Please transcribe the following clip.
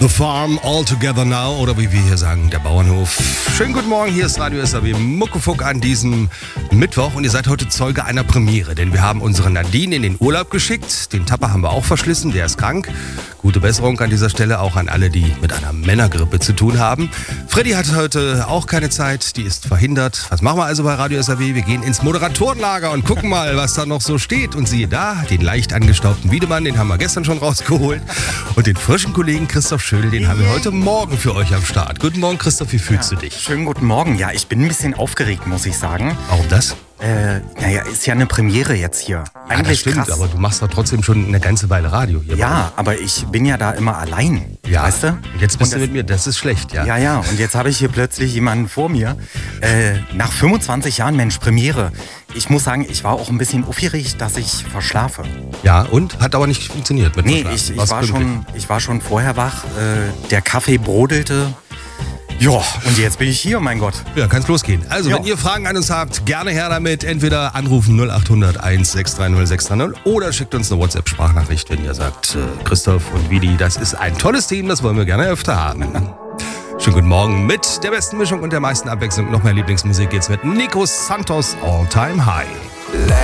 The Farm All Together Now oder wie wir hier sagen, der Bauernhof. Schönen guten Morgen, hier ist Radio SAW Muckefuck an diesem Mittwoch und ihr seid heute Zeuge einer Premiere, denn wir haben unsere Nadine in den Urlaub geschickt, den Tapper haben wir auch verschlissen, der ist krank. Gute Besserung an dieser Stelle auch an alle, die mit einer Männergrippe zu tun haben. Freddy hat heute auch keine Zeit, die ist verhindert. Was machen wir also bei Radio SAW? Wir gehen ins Moderatorenlager und gucken mal, was da noch so steht. Und siehe da, den leicht angestaubten Wiedemann, den haben wir gestern schon rausgeholt. Und den frischen Kollegen Christoph Schödel, den haben wir heute Morgen für euch am Start. Guten Morgen, Christoph, wie fühlst du dich? Schönen guten Morgen. Ja, ich bin ein bisschen aufgeregt, muss ich sagen. Warum das? Naja, ist ja eine Premiere jetzt hier. Ja, Eigentlich das stimmt, krass. aber du machst doch trotzdem schon eine ganze Weile Radio hier. Ja, aber ich bin ja da immer allein, Ja, weißt du? Und jetzt bist Und du mit mir, das ist schlecht, ja. Ja, und jetzt habe ich hier plötzlich jemanden vor mir. Nach 25 Jahren, Mensch, Premiere. Ich muss sagen, ich war auch ein bisschen aufgeregt, dass ich verschlafe. Ja, und? Hat aber nicht funktioniert mit Nee, Verschlafen. ich war schon vorher wach. Der Kaffee brodelte. Ja, und jetzt bin ich hier, mein Gott. Ja, kann's losgehen. Also, Ja. wenn ihr Fragen an uns habt, gerne her damit. Entweder anrufen 0800 1630 630 oder schickt uns eine WhatsApp-Sprachnachricht, wenn ihr sagt, Christoph und Vidi, das ist ein tolles Team, das wollen wir gerne öfter haben. Schönen guten Morgen mit der besten Mischung und der meisten Abwechslung. Noch mehr Lieblingsmusik geht's mit Nico Santos All Time High.